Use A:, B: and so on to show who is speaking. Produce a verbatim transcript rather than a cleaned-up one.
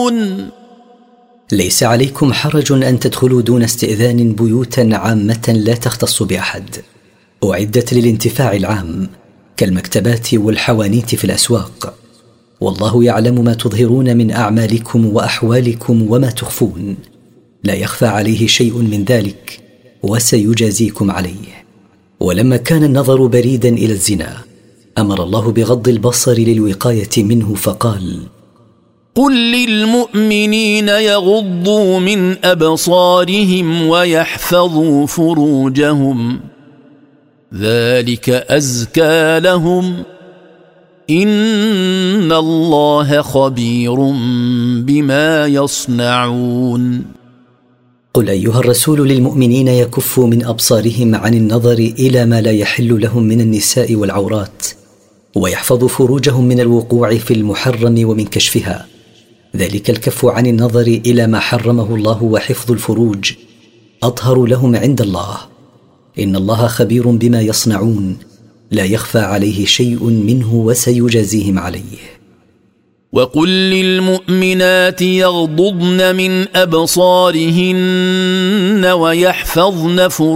A: تدخلون
B: ليس عليكم حرج أن تدخلوا دون استئذان بيوتا عامة لا تختص بأحد، أعدت للانتفاع العام كالمكتبات والحوانيت في الأسواق، والله يعلم ما تظهرون من أعمالكم وأحوالكم وما تخفون، لا يخفى عليه شيء من ذلك وسيجازيكم عليه. ولما كان النظر بريدا إلى الزنا أمر الله بغض البصر للوقاية منه فقال:
A: قل للمؤمنين يغضوا من أبصارهم ويحفظوا فروجهم ذلك أزكى لهم إن الله خبير بما يصنعون.
B: قل أيها الرسول للمؤمنين يكفوا من أبصارهم عن النظر إلى ما لا يحل لهم من النساء والعورات، ويحفظوا فروجهم من الوقوع في المحرم ومن كشفها، ذلك الكف عن النظر إلى ما حرمه الله وحفظ الفروج أطهر لهم عند الله، إن الله خبير بما يصنعون لا يخفى عليه شيء منه وسيجازيهم عليه.
A: وقل للمؤمنات يغضضن من أبصارهن ويحفظن فروجهن